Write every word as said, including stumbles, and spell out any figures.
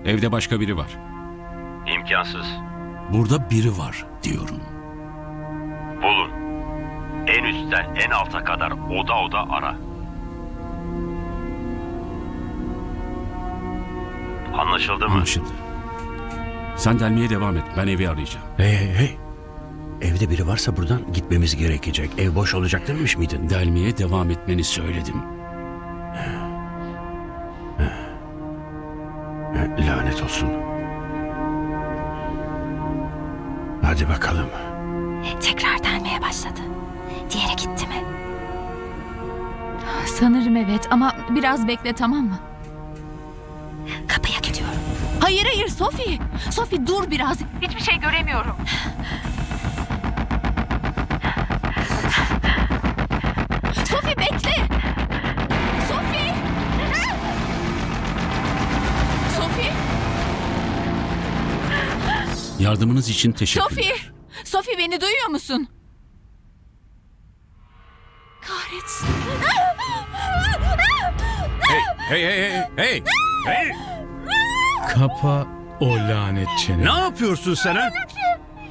Evde başka biri var. İmkansız. Burada biri var diyorum. Bulun. En üstten en alta kadar oda oda ara. Anlaşıldı mı? Anlaşıldı. Sen delmeye devam et. Ben evi arayacağım. Hey hey hey. Evde biri varsa buradan gitmemiz gerekecek. Ev boş olacak dememiş miydin? Delmeye devam etmeni söyledim. Lanet olsun. Hadi bakalım. Tekrar delmeye başladı. Diğeri gitti mi? Sanırım evet ama biraz bekle, tamam mı? Kapıya gidiyorum. Hayır hayır Sophie. Sophie dur biraz. Hiçbir şey göremiyorum. Sophie bekle. Sophie. Sophie. Yardımınız için teşekkürler. Sophie. Sophie beni duyuyor musun? Kahretsin. Hey hey hey hey. Hey. Kapa o lanet çene. Ne yapıyorsun sen ha?